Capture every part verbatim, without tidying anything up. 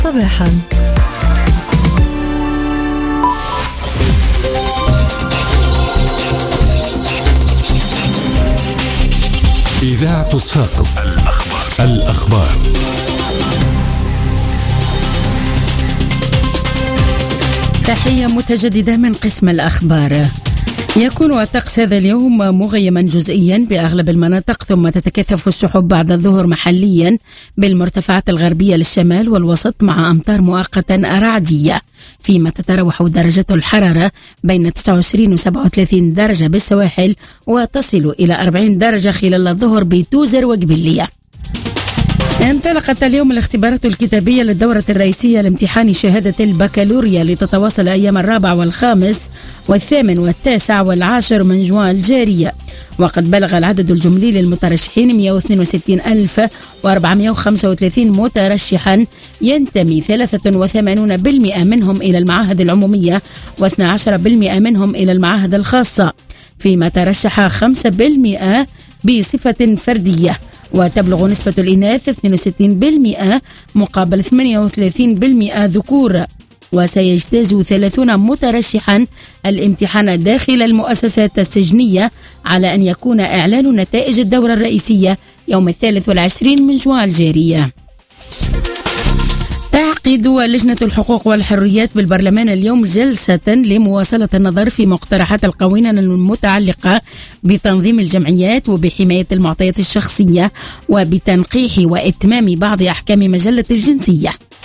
صباحا. إذاعة صفاقس الأخبار, الأخبار. تحية متجددة من قسم الأخبار. يكون الطقس هذا اليوم مغيما جزئيا بأغلب المناطق، ثم تتكثف السحب بعد الظهر محليا بالمرتفعات الغربية للشمال والوسط مع أمطار مؤقتا رعدية، فيما تتراوح درجات الحرارة بين تسعة وعشرين و سبعة وثلاثين درجة بالسواحل، وتصل إلى أربعين درجة خلال الظهر بتوزر وقبلية. انطلقت اليوم الاختبارات الكتابية للدورة الرئيسية لامتحان شهادة البكالوريا لتتواصل أيام الرابع والخامس والثامن والتاسع والعاشر من جوان الجارية، وقد بلغ العدد الجملي للمترشحين مئة واثنين وستين ألف وأربعمئة وخمسة وثلاثين مترشحا، ينتمي ثلاثة وثمانين بالمئة منهم إلى المعاهد العمومية واثني عشر بالمئة منهم إلى المعاهد الخاصة، فيما ترشح خمسة بالمئة بصفة فردية، وتبلغ نسبة الإناث اثنين وستين بالمئة مقابل ثمانية وثلاثين بالمئة ذكور. وسيجتاز ثلاثين مترشحا الامتحان داخل المؤسسات السجنية، على أن يكون إعلان نتائج الدورة الرئيسية يوم الثالث والعشرين من جوان الجارية. تعقد لجنة الحقوق والحريات بالبرلمان اليوم جلسة لمواصلة النظر في مقترحات القوانين المتعلقة بتنظيم الجمعيات وبحماية المعطيات الشخصية وبتنقيح وإتمام بعض أحكام مجلة الجنسية.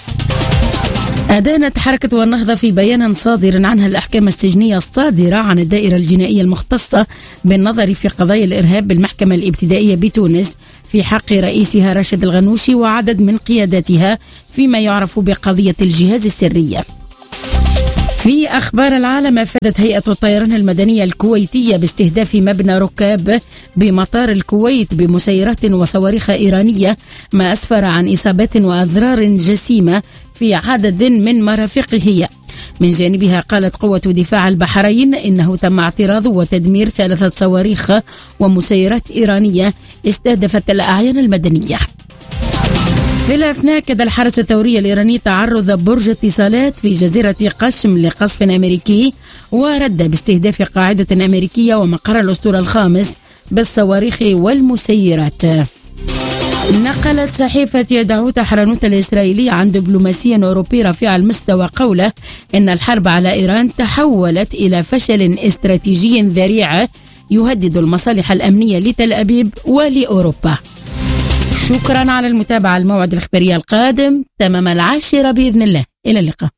أدانت حركة والنهضة في بيان صادر عنها الأحكام السجنية الصادرة عن الدائرة الجنائية المختصة بالنظر في قضايا الإرهاب بالمحكمة الابتدائية بتونس في حق رئيسها راشد الغنوشي وعدد من قياداتها فيما يعرف بقضية الجهاز السرية. في أخبار العالم، أفادت هيئة الطيران المدنية الكويتية باستهداف مبنى ركاب بمطار الكويت بمسيرات وصواريخ إيرانية، ما أسفر عن إصابات وأضرار جسيمة في عدد من مرافقه. من جانبها قالت قوة دفاع البحرين إنه تم اعتراض وتدمير ثلاثة صواريخ ومسيرات إيرانية استهدفت الأعيان المدنية. في الأثناء كاد الحرس الثوري الإيراني تعرض برج اتصالات في جزيرة قشم لقصف أمريكي، ورد باستهداف قاعدة أمريكية ومقر الأسطول الخامس بالصواريخ والمسيرات. نقلت صحيفة يدعوت حرانوت الإسرائيلي عن دبلوماسي أوروبي رفيع المستوى قوله إن الحرب على إيران تحولت إلى فشل استراتيجي ذريع يهدد المصالح الأمنية لتل أبيب ولأوروبا. شكرا على المتابعة. الموعد الإخباري القادم تمام العاشرة بإذن الله. إلى اللقاء.